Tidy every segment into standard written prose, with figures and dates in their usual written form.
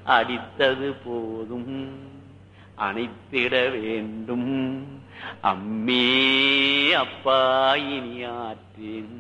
அடித்தது போதும் அணைத்திட வேண்டும் அம்மே அப்பா இனி ஆற்றேன்.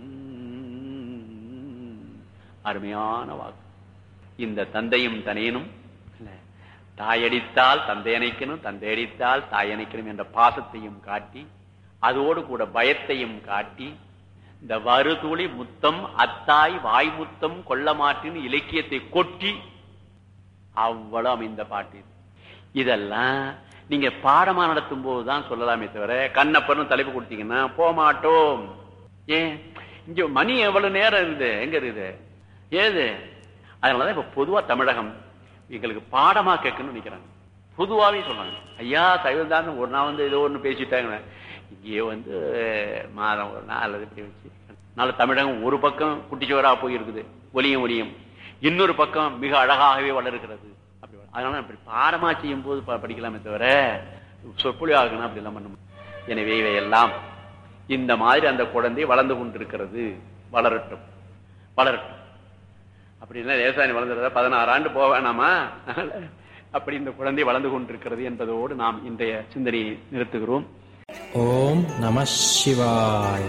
அருமையான வாக்கு. இந்த தந்தையும் தனையனும் தாயடித்தால் தந்தை அணைக்கணும், தந்தை அடித்தால் தாய் அணைக்கணும் என்ற பாசத்தையும் காட்டி, அதோடு கூட பயத்தையும் காட்டி, இந்த வருதுளி முத்தம் அத்தாய் வாய்முத்தம் கொள்ள மாட்டின்னு இலக்கியத்தை கொட்டி அவ்வளவு அமைந்த பாட்டு. இதெல்லாம் நீங்க பாடமா நடத்தும் போதுதான் சொல்லலாமே தவிர, கண்ணப்பன்னு தலைப்பு கொடுத்தீங்கன்னா போமாட்டோம். ஏன் இங்க மணி எவ்வளவு நேரம் இருக்குது, எங்க இருக்குது ஏது? அதனாலதான் இப்ப பொதுவா தமிழகம் எங்களுக்கு பாடமா கேட்கணும்னு நினைக்கிறாங்க. பொதுவாவே சொல்றாங்க, ஐயா சைவம் தான் ஒரு நாள் ஏதோ ஒண்ணு பேசிட்டாங்க, இங்கேயே மாதம் ஒரு நாள் அல்லது இப்படி வச்சு நாளை தமிழகம் ஒரு பக்கம் குட்டிச்சுவரா போயிருக்குது ஒலியும் ஒலியும், இன்னொரு பக்கம் மிக அழகாகவே வளர்கிறது. அப்படி அதனால அப்படி பாடமா செய்யும் போது படிக்கலாமே தவிர சொற்பொழி ஆகணும் அப்படி எல்லாம் பண்ணணும். எனவே இவையெல்லாம் இந்த மாதிரி அந்த குழந்தை வளர்ந்து கொண்டிருக்கிறது. வளரட்டும் வளரட்டும். அப்படின்னா லேசாணி வளர்ந்துறத 16 ஆண்டு போக வேணாமா? அப்படி இந்த குழந்தை வளர்ந்து கொண்டிருக்கிறது என்பதோடு நாம் இன்றைய சிந்தனையை நிறுத்துகிறோம். ஓம் நம சிவாய.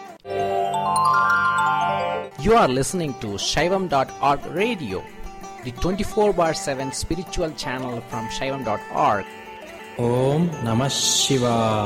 You are listening to Shaivam.org radio, the 24/7 spiritual channel from Shaivam.org. Om Namah Shivaya.